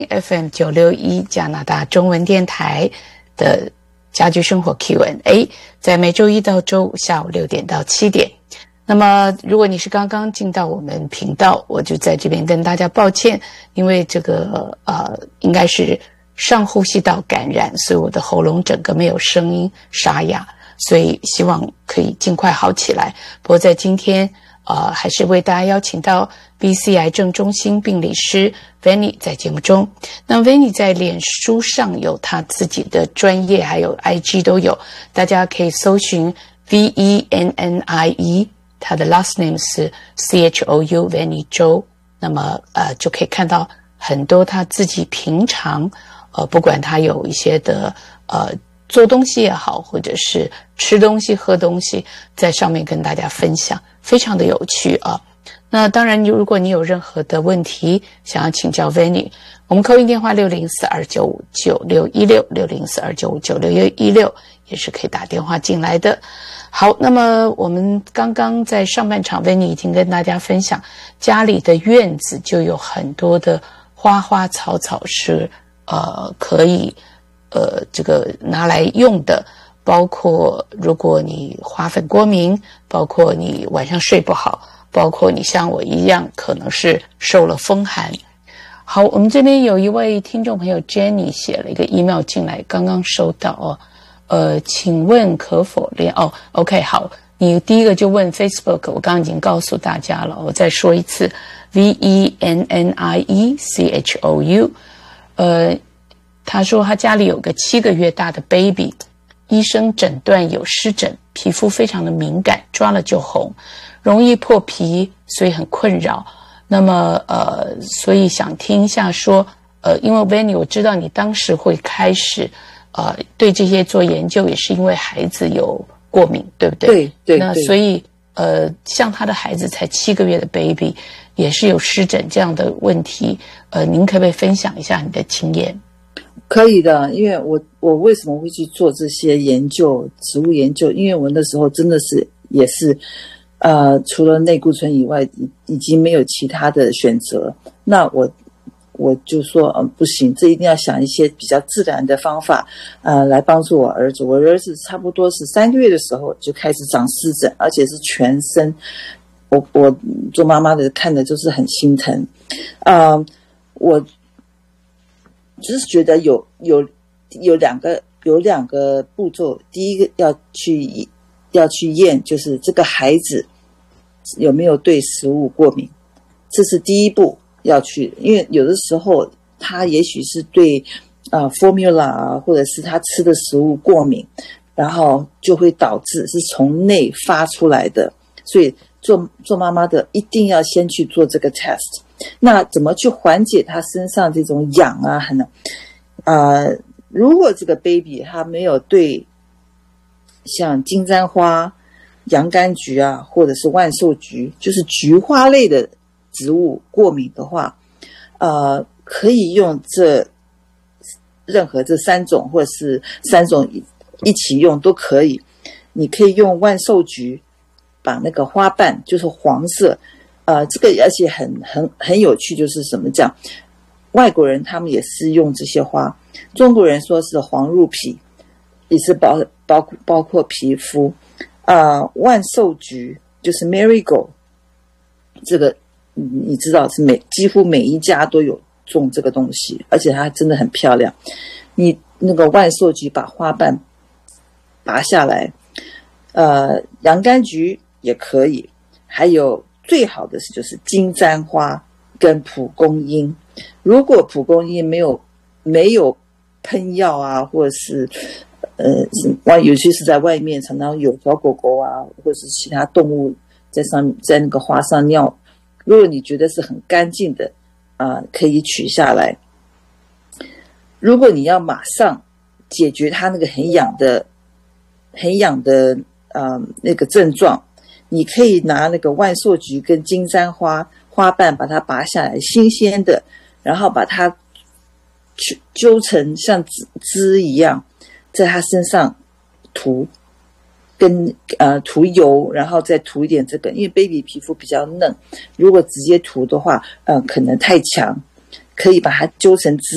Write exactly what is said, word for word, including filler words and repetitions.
F M 九六一加拿大中文电台的家居生活 Q and A， 在每周一到周五下午六点到七点。那么如果你是刚刚进到我们频道，我就在这边跟大家抱歉，因为这个呃应该是上呼吸道感染，所以我的喉咙整个没有声音，沙哑，所以希望可以尽快好起来。不过在今天呃还是为大家邀请到 B C 癌症中心病理师 Vanny 在节目中。那 Vanny 在脸书上有他自己的专业，还有 I G 都有，大家可以搜寻 V E N N I E， 他的 last name 是 C H O U Vanny 周，那么呃就可以看到很多他自己平常呃不管他有一些的呃做东西也好，或者是吃东西喝东西，在上面跟大家分享，非常的有趣啊。那当然如果你有任何的问题想要请教 Vanny， 我们扣音电话六零四二九五九六一六 六零四二九五九六一六也是可以打电话进来的。好，那么我们刚刚在上半场 Vanny 已经跟大家分享，家里的院子就有很多的花花草草是呃可以呃这个拿来用的，包括如果你花粉过敏，包括你晚上睡不好，包括你像我一样可能是受了风寒。好，我们这边有一位听众朋友 Jenny 写了一个 email 进来，刚刚收到哦。呃，请问可否连哦 OK 好，你第一个就问 Facebook， 我刚刚已经告诉大家了，我再说一次 V E N N I E C H O U。 呃，他说他家里有个七个月大的 baby， 医生诊断有湿疹，皮肤非常的敏感，抓了就红，容易破皮，所以很困扰。那么呃，所以想听一下说，呃，因为 Vanny 我知道你当时会开始呃对这些做研究，也是因为孩子有过敏，对不对？ 对对。 那所以呃，像他的孩子才七个月的 baby， 也是有湿疹这样的问题，呃，您可不可以分享一下你的经验？ 可以的，因为我我为什么会去做这些研究，植物研究？因为我那时候真的是也是。呃，除了类固醇以外，已已经没有其他的选择。那我我就说，嗯，不行，这一定要想一些比较自然的方法，呃，来帮助我儿子。我儿子差不多是三个月的时候就开始长湿疹，而且是全身。我我做妈妈的看的就是很心疼。呃，我只是觉得有有有两个有两个步骤，第一个要去要去验，就是这个孩子有没有对食物过敏，这是第一步要去。因为有的时候他也许是对呃 formula 啊，或者是他吃的食物过敏，然后就会导致是从内发出来的。所以做做妈妈的一定要先去做这个 test。那怎么去缓解他身上这种痒啊？很呃，如果这个 baby 他没有对像金簪花、洋甘菊啊，或者是万寿菊，就是菊花类的植物过敏的话，呃，可以用这任何这三种，或者是三种一起用都可以。你可以用万寿菊，把那个花瓣就是黄色，呃，这个而且很很很有趣，就是什么讲，外国人他们也是用这些花，中国人说是黄入皮，也是包包包括皮肤。呃，万寿菊就是 marigold， 这个你知道是每几乎每一家都有种这个东西，而且它真的很漂亮。你那个万寿菊把花瓣拔下来，呃，洋甘菊也可以，还有最好的是就是金簪花跟蒲公英。如果蒲公英没有没有喷药啊，或者是呃，尤其是在外面常常有小狗狗啊，或者是其他动物在上在那个花上尿，如果你觉得是很干净的啊、呃，可以取下来。如果你要马上解决它那个很痒的很痒的呃那个症状，你可以拿那个万寿菊跟金簪花花瓣把它拔下来，新鲜的，然后把它揪成像汁汁一样，在他身上涂，跟呃涂油，然后再涂一点这个，因为 baby 皮肤比较嫩，如果直接涂的话，呃可能太强，可以把它揪成汁。